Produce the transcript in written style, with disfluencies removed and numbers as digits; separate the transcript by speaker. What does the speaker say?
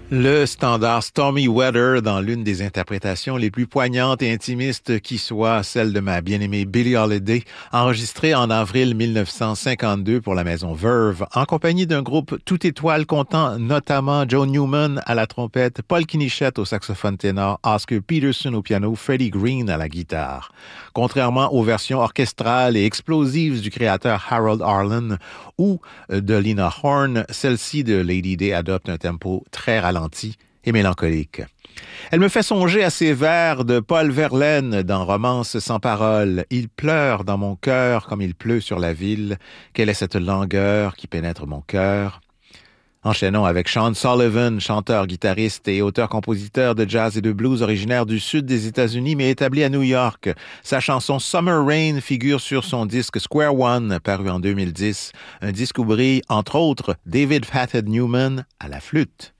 Speaker 1: Le standard Stormy Weather dans l'une des interprétations les plus poignantes et intimistes qui soit, celle de ma bien-aimée Billie Holiday, enregistrée en avril 1952 pour la maison Verve, en compagnie d'un groupe tout étoile comptant notamment Joe Newman à la trompette, Paul Kinichette au saxophone ténor, Oscar Peterson au piano, Freddie Green à la guitare. Contrairement aux versions orchestrales et explosives du créateur Harold Arlen ou de Lena Horne, celle-ci de Lady Day adopte un tempo très ralenti et mélancolique. Elle me fait songer à ces vers de Paul Verlaine dans Romance sans parole. Il pleure dans mon cœur comme il pleut sur la ville. Quelle est cette langueur qui pénètre mon cœur? Enchaînons avec Sean Sullivan, chanteur, guitariste et auteur-compositeur de jazz et de blues originaire du sud des États-Unis mais établi à New York. Sa chanson Summer Rain figure sur son disque Square One, paru en 2010, un disque où brille, entre autres, David Fathead Newman à la flûte.